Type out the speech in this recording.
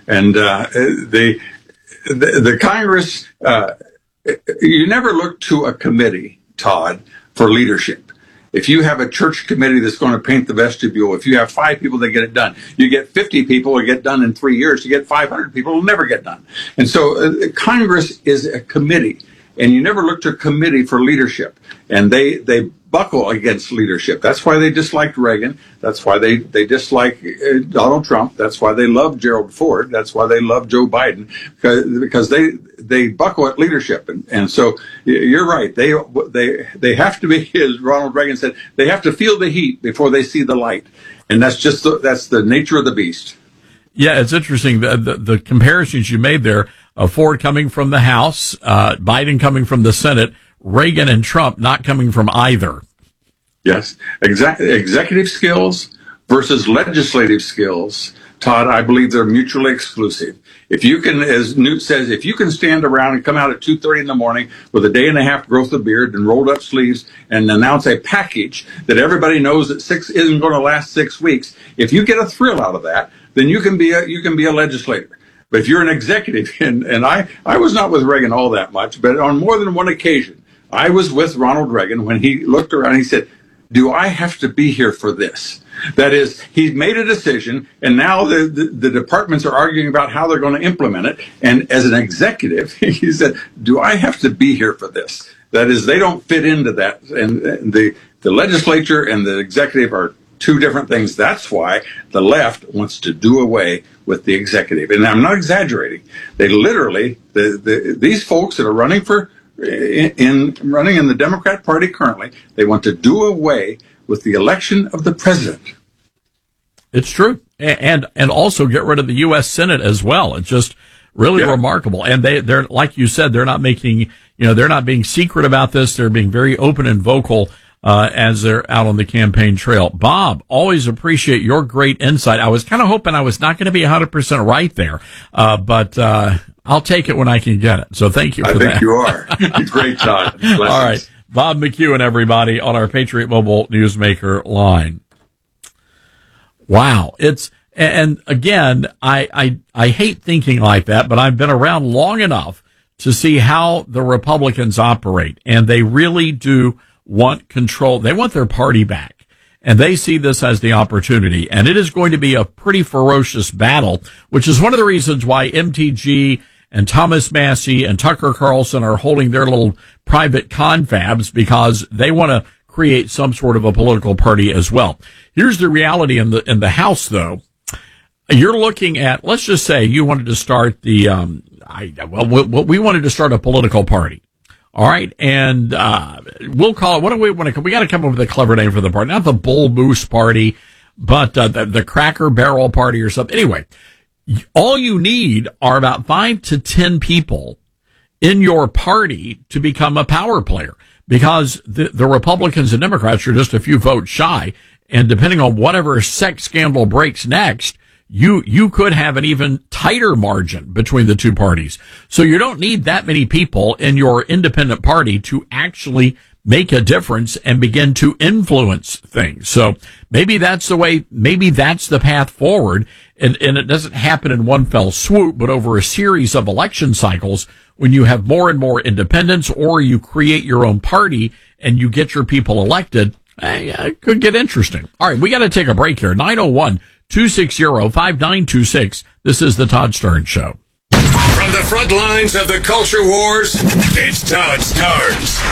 And the Congress, you never look to a committee, Todd, for leadership. If you have a church committee that's going to paint the vestibule, if you have 5 people that get it done, you get 50 people who get done in 3 years. You get 500 people who will never get done. And so Congress is a committee, and you never look to a committee for leadership. And they buckle against leadership. That's why they disliked Reagan. That's why they dislike Donald Trump. That's why they love Gerald Ford. That's why they love Joe Biden, because they buckle at leadership. And so you're right. They have to be, as Ronald Reagan said, they have to feel the heat before they see the light. And that's the nature of the beast. Yeah, it's interesting. The comparisons you made there, Ford coming from the House, Biden coming from the Senate, Reagan and Trump not coming from either. Yes, executive skills versus legislative skills, Todd, I believe they're mutually exclusive. If you can, as Newt says, if you can stand around and come out at 2:30 in the morning with a day and a half growth of beard and rolled up sleeves and announce a package that everybody knows that isn't going to last 6 weeks, if you get a thrill out of that, then you can be a legislator. But if you're an executive, and I was not with Reagan all that much, but on more than one occasion, I was with Ronald Reagan when he looked around and he said, do I have to be here for this? That is, he made a decision, and now the departments are arguing about how they're going to implement it. And as an executive, he said, do I have to be here for this? That is, they don't fit into that. And the legislature and the executive are two different things. That's why the left wants to do away with the executive. And I'm not exaggerating. They literally, these folks that are running running in the Democrat Party currently, they want to do away with the election of the president. It's true. And also get rid of the U.S. Senate as well. It's just really remarkable. And they're, like you said, they're not making, they're not being secret about this. They're being very open and vocal, as they're out on the campaign trail. Bob, always appreciate your great insight. I was kind of hoping I was not going to be 100% right there. But I'll take it when I can get it. So thank you for that. I think you are. Great, Todd. Blessings. All right. Bob McEwen, everybody, on our Patriot Mobile Newsmaker line. Wow. And again, I hate thinking like that, but I've been around long enough to see how the Republicans operate, and they really do want control. They want their party back, and they see this as the opportunity, and it is going to be a pretty ferocious battle, which is one of the reasons why MTG and Thomas Massie and Tucker Carlson are holding their little private confabs, because they want to create some sort of a political party as well. Here's the reality in the House, though. You're looking at, let's just say you wanted to start we wanted to start a political party. All right. And, we'll call it, what do we want to, we got to come up with a clever name for the party, not the Bull Moose Party, but, the Cracker Barrel Party or something. Anyway, all you need are about 5 to 10 people in your party to become a power player, because the Republicans and Democrats are just a few votes shy. And depending on whatever sex scandal breaks next, you could have an even tighter margin between the two parties. So you don't need that many people in your independent party to actually make a difference and begin to influence things. So maybe that's the way, maybe that's the path forward. And it doesn't happen in one fell swoop, but over a series of election cycles, when you have more and more independents, or you create your own party and you get your people elected, it could get interesting. All right, we got to take a break here. 901-260-5926. This is the Todd Stern Show. From the front lines of the culture wars, it's Todd Starnes.